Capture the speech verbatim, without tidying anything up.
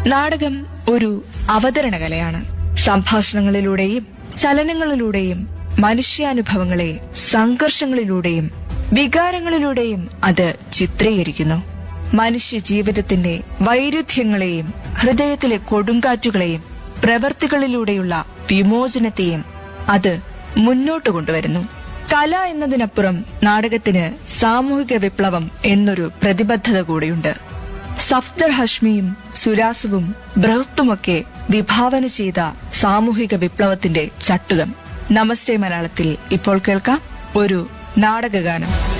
നാടകം ഒരു അവതരണ കലയാണ്. സംഭാഷണങ്ങളിലൂടെയും ചലനങ്ങളിലൂടെയും മനുഷ്യാനുഭവങ്ങളെ സംഘർഷങ്ങളിലൂടെയും വികാരങ്ങളിലൂടെയും അത് ചിത്രീകരിക്കുന്നു. മനുഷ്യ ജീവിതത്തിന്റെ വൈരുദ്ധ്യങ്ങളെയും ഹൃദയത്തിലെ കൊടുങ്കാറ്റുകളെയും പ്രവൃത്തികളിലൂടെയുള്ള വിമോചനത്തെയും അത് മുന്നോട്ട് കൊണ്ടുവരുന്നു. കല എന്നതിനപ്പുറം നാടകത്തിന് സാമൂഹിക വിപ്ലവം എന്നൊരു പ്രതിബദ്ധത കൂടിയുണ്ട്. സഫ്ദർ ഹഷ്മിയും സുരാസുവും ബൃഹത്തുമൊക്കെ വിഭാവന ചെയ്ത സാമൂഹിക വിപ്ലവത്തിന്റെ ചട്ടുകം. നമസ്തേ മലയാളത്തിൽ ഇപ്പോൾ കേൾക്കാം ഒരു നാടകഗാനം.